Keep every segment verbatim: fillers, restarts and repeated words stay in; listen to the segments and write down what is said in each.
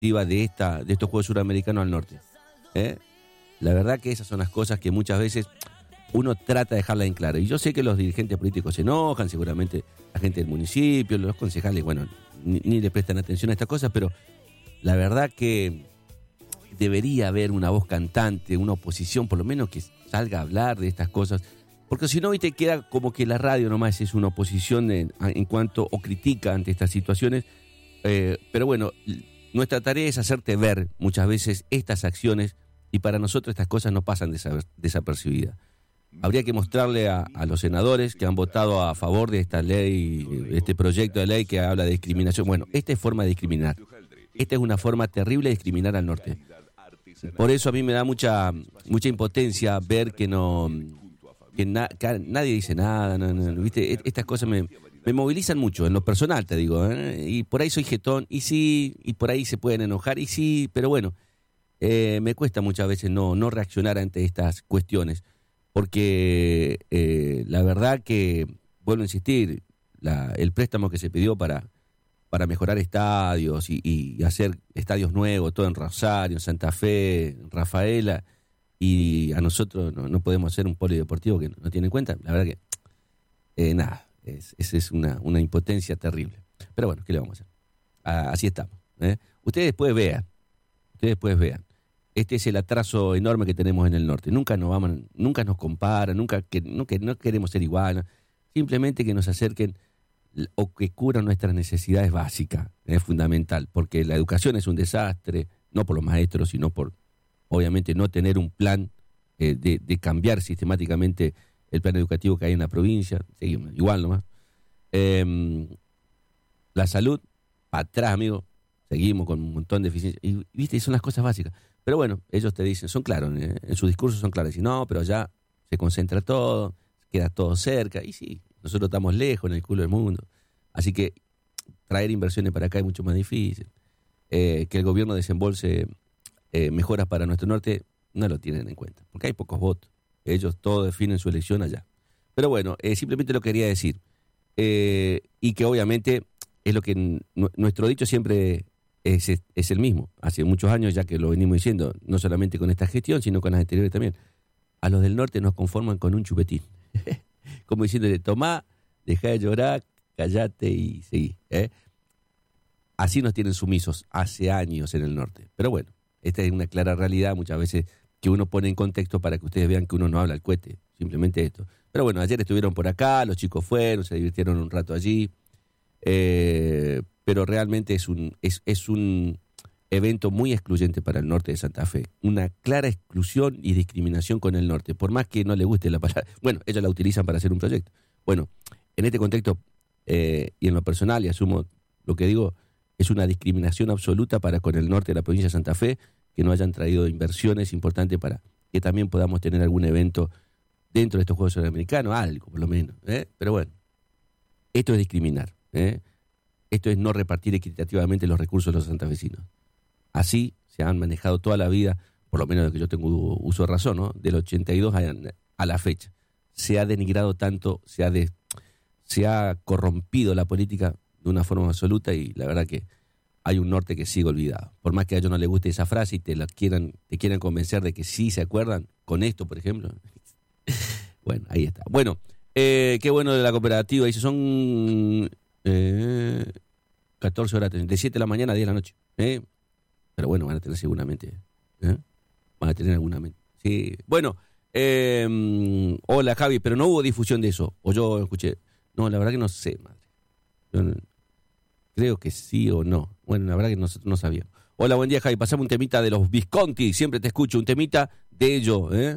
de, esta, de estos Juegos Suramericanos al norte. ¿Eh? La verdad que esas son las cosas que muchas veces uno trata de dejarla en claro. Y yo sé que los dirigentes políticos se enojan, seguramente la gente del municipio, los concejales, bueno, ni, ni le prestan atención a estas cosas, pero la verdad que debería haber una voz cantante, una oposición, por lo menos que salga a hablar de estas cosas. Porque si no, viste, queda como que la radio nomás es una oposición en, en cuanto o critica ante estas situaciones. Eh, pero bueno, nuestra tarea es hacerte ver muchas veces estas acciones y para nosotros estas cosas no pasan desapercibidas. Habría que mostrarle a, a los senadores que han votado a favor de esta ley, de este proyecto de ley que habla de discriminación. Bueno, esta es forma de discriminar. Esta es una forma terrible de discriminar al norte. Por eso a mí me da mucha mucha impotencia ver que no que, na, que nadie dice nada. No, no, ¿viste? Estas cosas me, me movilizan mucho, en lo personal te digo. ¿eh? Y por ahí soy jetón, y sí, y por ahí se pueden enojar, y sí, pero bueno, eh, me cuesta muchas veces no, no reaccionar ante estas cuestiones. Porque eh, la verdad que, vuelvo a insistir, la, el préstamo que se pidió para, para mejorar estadios y, y hacer estadios nuevos, todo en Rosario, en Santa Fe, en Rafaela, y a nosotros no, no podemos hacer un polideportivo que no, no tiene en cuenta, la verdad que, eh, nada, es, es, es una, una impotencia terrible. Pero bueno, ¿qué le vamos a hacer? Ah, así estamos. ¿eh? Ustedes después vean, ustedes después vean. Este es el atraso enorme que tenemos en el norte. Nunca nos vamos, nunca nos comparan, nunca que no, que no queremos ser iguales. Simplemente que nos acerquen o que cubran nuestras necesidades básicas. Es fundamental, porque la educación es un desastre, no por los maestros, sino por, obviamente, no tener un plan eh, de, de cambiar sistemáticamente el plan educativo que hay en la provincia. Seguimos igual nomás. Eh, la salud, para atrás, amigo. Seguimos con un montón de deficiencias. Y, viste, son las cosas básicas. Pero bueno, ellos te dicen, son claros, ¿eh? En sus discursos son claros. Dicen, no, pero allá se concentra todo, queda todo cerca. Y sí, nosotros estamos lejos, en el culo del mundo. Así que traer inversiones para acá es mucho más difícil. Eh, que el gobierno desembolse eh, mejoras para nuestro norte, no lo tienen en cuenta. Porque hay pocos votos. Ellos todos definen su elección allá. Pero bueno, eh, simplemente lo quería decir. Eh, y que obviamente es lo que n- nuestro dicho siempre... Es, es el mismo, hace muchos años ya que lo venimos diciendo, no solamente con esta gestión, sino con las anteriores también. A los del norte nos conforman con un chupetín. Como diciéndole, tomá, dejá de llorar, callate y seguí. ¿eh? Así nos tienen sumisos hace años en el norte. Pero bueno, esta es una clara realidad muchas veces que uno pone en contexto para que ustedes vean que uno no habla al cohete, simplemente esto. Pero bueno, ayer estuvieron por acá, los chicos fueron, se divirtieron un rato allí. Eh... pero realmente es un, es, es un evento muy excluyente para el norte de Santa Fe. Una clara exclusión y discriminación con el norte, por más que no le guste la palabra. Bueno, ellos la utilizan para hacer un proyecto. Bueno, en este contexto, eh, y en lo personal, y asumo lo que digo, es una discriminación absoluta para con el norte de la provincia de Santa Fe, que no hayan traído inversiones importantes para que también podamos tener algún evento dentro de estos Juegos Suramericanos, algo por lo menos. ¿eh? Pero bueno, esto es discriminar, ¿eh? Esto es no repartir equitativamente los recursos de los santafesinos. Así se han manejado toda la vida, por lo menos de que yo tengo uso de razón, ¿no? Del ochenta y dos a, a la fecha. Se ha denigrado tanto, se ha, de, se ha corrompido la política de una forma absoluta y la verdad que hay un norte que sigue olvidado. Por más que a ellos no les guste esa frase y te la quieran, te quieran convencer de que sí se acuerdan con esto, por ejemplo. Bueno, ahí está. Bueno, eh, qué bueno de la cooperativa. Dice, son... Eh, catorce horas, de siete de la mañana a diez de la noche. ¿eh? Pero bueno, van a tener seguramente. ¿eh? Van a tener alguna. Sí. Bueno, eh, hola Javi, pero no hubo difusión de eso. O yo escuché. No, la verdad que no sé, madre. Yo no, creo que sí o no. Bueno, la verdad que nosotros no sabíamos. Hola, buen día, Javi. Pasame un temita de los Visconti. Siempre te escucho. Un temita de ellos, ¿eh?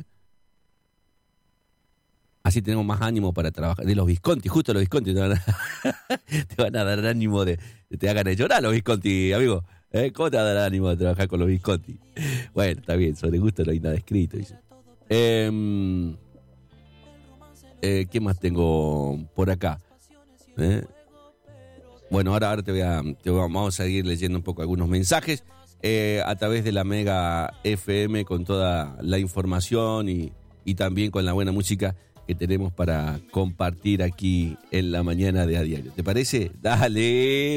Así tenemos más ánimo para trabajar. De los Visconti, justo los Visconti te van a, te van a dar ánimo de... Te hagan de llorar los Visconti, amigo. ¿Eh? ¿Cómo te va a dar ánimo de trabajar con los Visconti? Bueno, está bien, sobre gusto no hay nada escrito. Dice. Eh, eh, ¿Qué más tengo por acá? ¿Eh? Bueno, ahora, ahora te voy a... Te voy a vamos a seguir leyendo un poco algunos mensajes eh, a través de la Mega F M con toda la información y, y también con la buena música que tenemos para compartir aquí en la mañana de A Diario. ¿Te parece? Dale.